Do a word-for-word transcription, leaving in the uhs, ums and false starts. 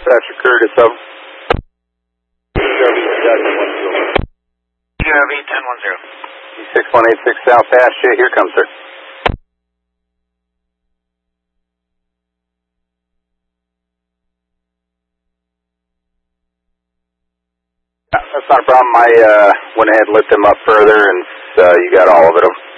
Dispatcher Curtis up. G R V ten one zero. six one eight six South Ash, here comes, sir. That's not a problem. I uh, went ahead and lit them up further, and uh, you got all of it.